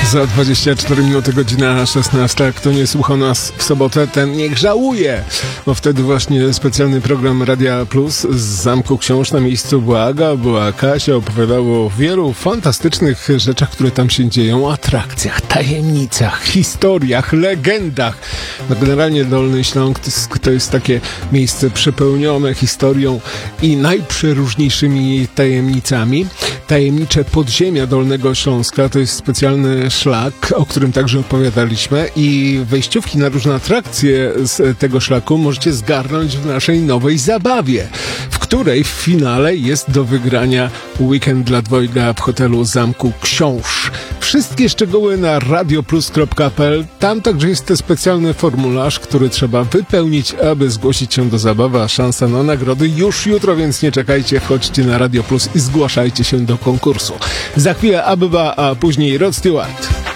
Za 24 minuty godzina 16. Kto nie słucha nas w sobotę, ten niech żałuje. Bo wtedy właśnie specjalny program Radia Plus z Zamku Książ. Na miejscu była Aga, była Kasia, opowiadało o wielu fantastycznych rzeczach, które tam się dzieją. Atrakcjach, tajemnicach, historiach, legendach. No generalnie Dolny Śląsk to jest takie miejsce przepełnione historią i najprzeróżniejszymi tajemnicami. Tajemnicze podziemia Dolnego Śląska to jest specjalny szlak, o którym także opowiadaliśmy, i wejściówki na różne atrakcje z tego szlaku możecie zgarnąć w naszej nowej zabawie, w której w finale jest do wygrania weekend dla dwojga w hotelu Zamku Książ. Wszystkie szczegóły na radioplus.pl. Tam także jest ten specjalny formularz, który trzeba wypełnić, aby zgłosić się do zabawy, a szansa na nagrody już jutro, więc nie czekajcie, wchodźcie na Radio Plus i zgłaszajcie się do konkursu. Za chwilę Abyba, a później Rod Stewart.